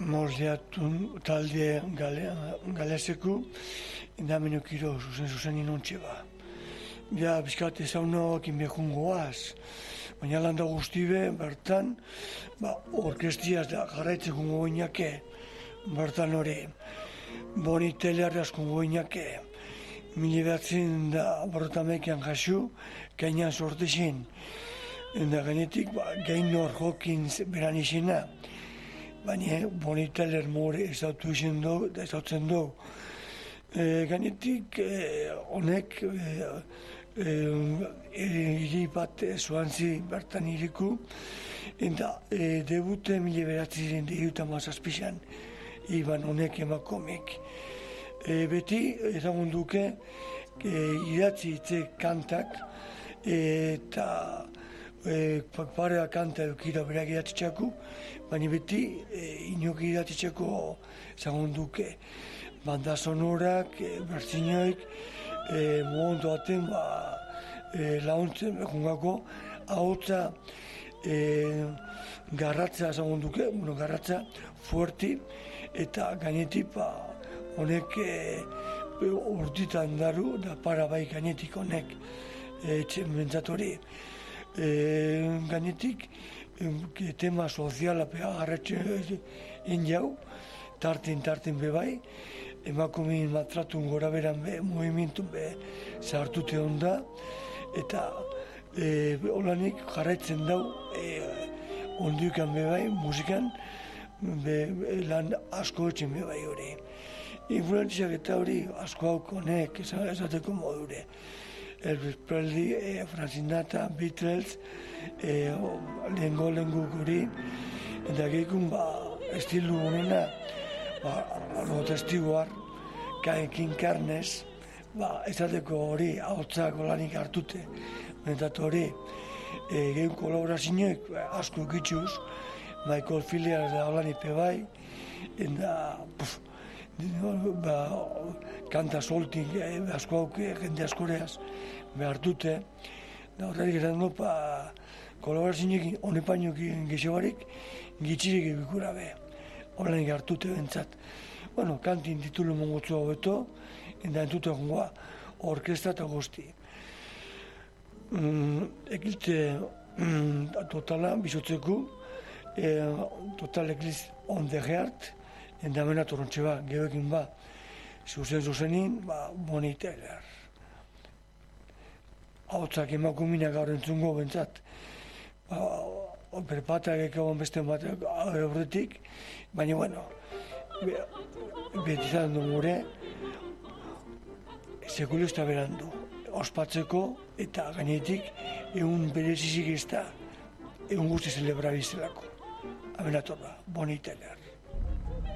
moldeatu talde galezeku, indamenokiro zuzen inontxe ba. Ja, bizkat ezaunak inbekun goaz, baina landa guztibe, bertan, orkestiaz da jarraitzeko goinake, bertan hori, boni telearrazko goinake, mili behatzen da borrotamekian jasu, kainan sortezin, eta genetik, gein hor jokin beran izena, baina boni teler more ezautzen dugu. Genetik, honek, hiri bat zuantzi bertan hiriku, eta debute mila beratziren dehiuta mazazpizan, iban honek emakomik. Beti, ezagun duke, idatzi hitze kantak, eta parea kanta eukira berak idatzitxako, baina beti inok idatzitxako ezagun duke. Banda sonorak, bertzinoik, momentu baten launtzen behungako, ahotza garratza ezagun duke, garratza fuerti, eta gainetik honek urtitan daru, da para bai gainetik honek bentsat hori. Gainetik tema soziala agarratzen jau, tartin bebai, emakumin matratun gora beran movimintun zahartute onda, eta holanik jarraitzen dau onduikan bebai, musikan, lan asko etxen bebai hori. Influentziak eta hori asko haukonek, esateko modure. Elvis Presley, Frank Sinatra, Beatles, lehengo guri, eta gehikun estilu honena, Rod Stewart, King Carnes, esateko hori, ahotsak olanik hartute, benetatu hori, gehun kolaborazioek asko egitzuz, Michael Phillips da olanik pebai, eta kanta soltik asko hauke, jende askoreaz, behartute, da horretik esan du, kolaborazioek honepainok gexobarik, gitzirik egikura be. Olanik hartute bentsat. Kantin titulu mongotzu hau beto, eta entute gongoa orkestra eta guzti. Ekilte totala, bizotzeko, total ekliz on the heart, eta mena torontxe gebekin zuzenin, boni teler. Hautzak emakuminak gaur entzungo bentsat. Berpatak ekaban beste batek horretik, baina, beti izan du gure, sekulista berandu, ospatzeko eta gainetik egun berezizik ez da, egun guzti zelebrabizelako. Abenatorra, boni teler.